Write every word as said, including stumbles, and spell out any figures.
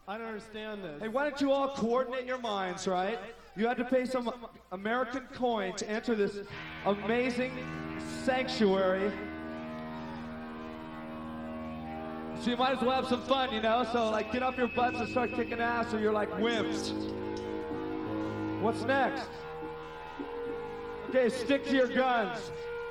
I don't understand this. Hey, why don't you all coordinate your minds, right? You had to pay some American coin to enter this amazing sanctuary. So you might as well have some fun, you know? So, like, get off your butts and start kicking ass or you're like wimps. What's next? Okay, stick to your guns.